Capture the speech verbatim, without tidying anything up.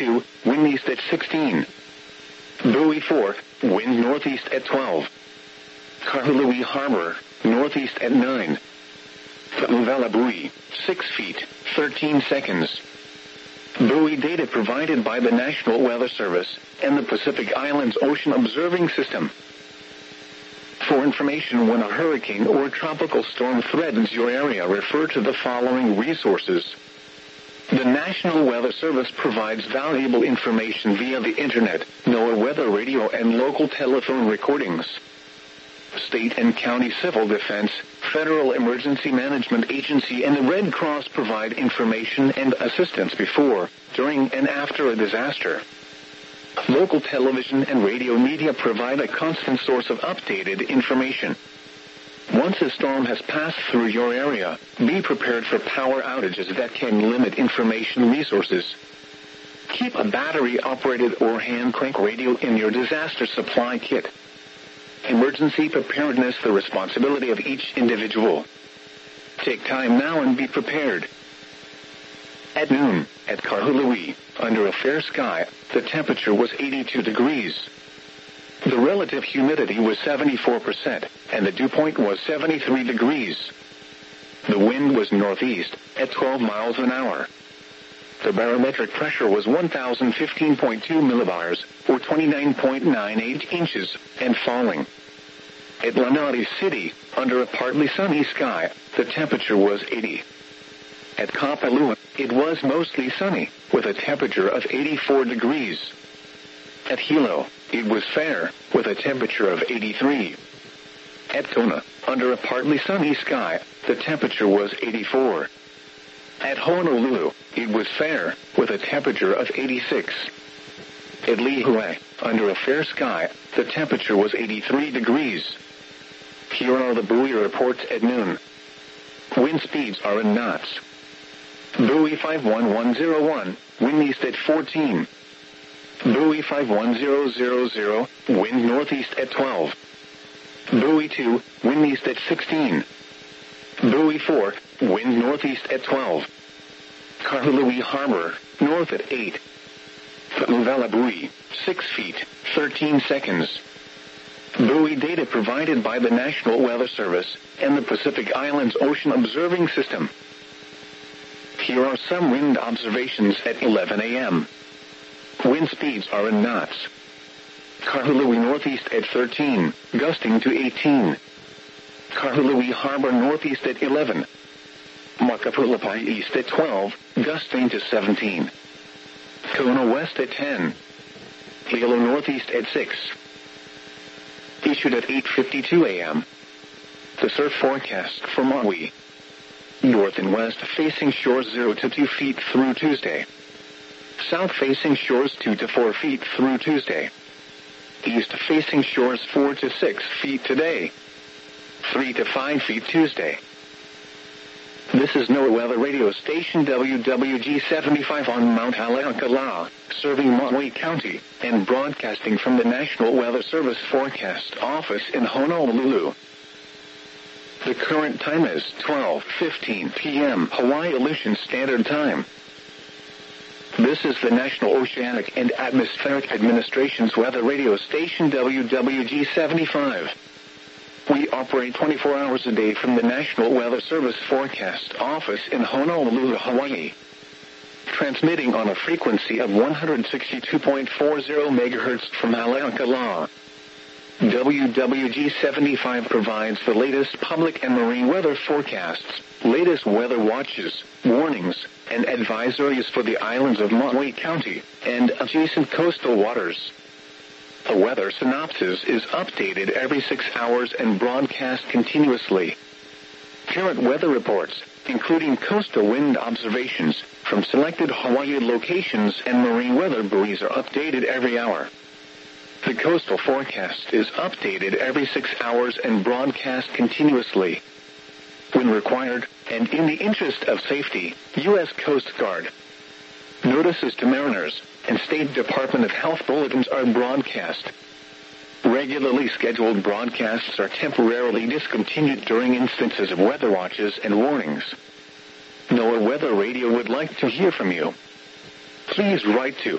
two, wind east at sixteen. Buoy four, wind northeast at twelve. Kahului Harbor, northeast at nine. Nouvelle buoy, six feet, thirteen seconds. Buoy data provided by the National Weather Service and the Pacific Islands Ocean Observing System. For information when a hurricane or tropical storm threatens your area, refer to the following resources. The National Weather Service provides valuable information via the Internet, NOAA weather radio and local telephone recordings. State and county civil defense, Federal Emergency Management Agency and the Red Cross provide information and assistance before, during and after a disaster. Local television and radio media provide a constant source of updated information. Once a storm has passed through your area, be prepared for power outages that can limit information resources. Keep a battery-operated or hand-crank radio in your disaster supply kit. Emergency preparedness, the responsibility of each individual. Take time now and be prepared. At noon, at Kahului, under a fair sky, the temperature was eighty-two degrees. The relative humidity was seventy-four percent, and the dew point was seventy-three degrees. The wind was northeast, at twelve miles an hour. The barometric pressure was one thousand fifteen point two millibars, or twenty-nine point nine eight inches, and falling. At Lanai City, under a partly sunny sky, the temperature was eighty. At Kapalua, it was mostly sunny, with a temperature of eighty-four degrees. At Hilo, it was fair, with a temperature of eighty-three. At Kona, under a partly sunny sky, the temperature was eighty-four. At Honolulu, it was fair, with a temperature of eighty-six. At Lihue, under a fair sky, the temperature was eighty-three degrees. Here are the buoy reports at noon. Wind speeds are in knots. Buoy five one one zero one, wind east at fourteen. Buoy five one zero zero zero, wind northeast at twelve. Buoy two, wind east at sixteen. Buoy four, wind northeast at twelve. Kahului Harbor, north at eight. Nouvelle buoy, six feet, thirteen seconds. Buoy data provided by the National Weather Service and the Pacific Islands Ocean Observing System. Here are some wind observations at eleven a m Wind speeds are in knots. Kahului northeast at thirteen, gusting to eighteen. Kahului Harbor northeast at eleven. Makapulapai east at twelve, gusting to seventeen. Kona west at ten. Hilo northeast at six. Issued at eight fifty-two a m The surf forecast for Maui. North and west facing shores zero to two feet through Tuesday. South facing shores two to four feet through Tuesday. East facing shores four to six feet today. three to five feet Tuesday. This is NOAA Weather Radio Station W W G seventy-five on Mount Haleakala, serving Maui County, and broadcasting from the National Weather Service Forecast Office in Honolulu. The current time is twelve fifteen p m Hawaii Aleutian Standard Time. This is the National Oceanic and Atmospheric Administration's Weather Radio Station W W G seventy-five. We operate twenty-four hours a day from the National Weather Service Forecast Office in Honolulu, Hawaii. Transmitting on a frequency of one hundred sixty-two point four zero megahertz from Haleakala. W W G seventy-five provides the latest public and marine weather forecasts, latest weather watches, warnings, and advisories for the islands of Maui County and adjacent coastal waters. A weather synopsis is updated every six hours and broadcast continuously. Current weather reports, including coastal wind observations from selected Hawaii locations and marine weather buoys, are updated every hour. The coastal forecast is updated every six hours and broadcast continuously. When required, and in the interest of safety, U S Coast Guard notices to mariners and State Department of Health bulletins are broadcast. Regularly scheduled broadcasts are temporarily discontinued during instances of weather watches and warnings. NOAA Weather Radio would like to hear from you. Please write to